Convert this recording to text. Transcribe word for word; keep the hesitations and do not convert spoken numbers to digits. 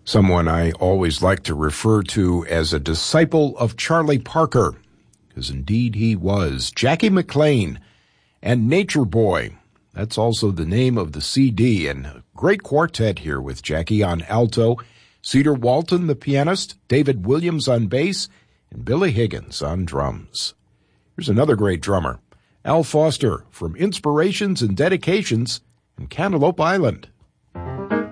someone I always like to refer to as a disciple of Charlie Parker, because indeed he was. Jackie McLean and Nature Boy. That's also the name of the C D, and a great quartet here with Jackie on alto, Cedar Walton, the pianist, David Williams on bass, and Billy Higgins on drums. Here's another great drummer, Al Foster, from Inspirations and Dedications in Cantaloupe Island.